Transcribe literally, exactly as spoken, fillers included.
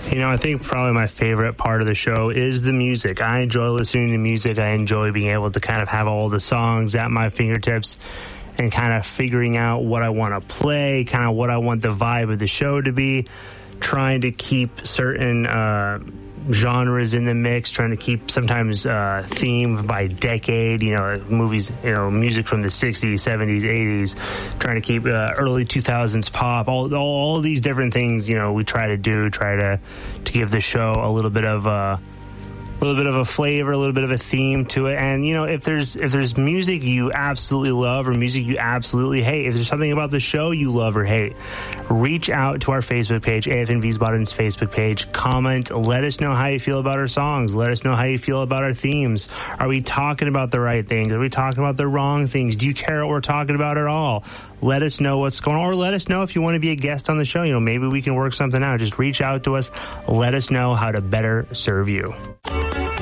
You know, I think probably my favorite part of the show is the music. I enjoy listening to music. I enjoy being able to kind of have all the songs at my fingertips and kind of figuring out what I want to play, kind of what I want the vibe of the show to be, trying to keep certain uh, genres in the mix, trying to keep sometimes uh, theme by decade, you know, movies, you know, music from the sixties, seventies, eighties, trying to keep uh, early two thousands pop, all, all all these different things, you know, we try to do, try to, to give the show a little bit of uh, a little bit of a flavor, a little bit of a theme to it. And, you know, if there's if there's music you absolutely love or music you absolutely hate, if there's something about the show you love or hate, reach out to our Facebook page, A F N Wiesbaden's Facebook page, comment, let us know how you feel about our songs, let us know how you feel about our themes. Are we talking about the right things? Are we talking about the wrong things? Do you care what we're talking about at all? Let us know what's going on, or let us know if you want to be a guest on the show. You know, maybe we can work something out. Just reach out to us. Let us know how to better serve you.